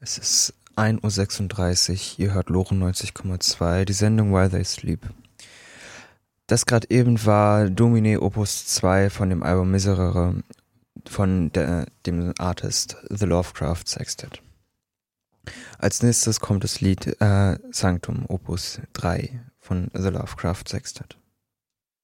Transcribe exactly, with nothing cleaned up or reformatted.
Es ist ein Uhr sechsunddreißig, ihr hört Lore neunzig Komma zwei, die Sendung While They Sleep. Das gerade eben war Domine Opus zwei von dem Album Miserere von der, dem Artist The Lovecraft Sextet. Als nächstes kommt das Lied äh, Sanctum Opus drei von The Lovecraft Sextet.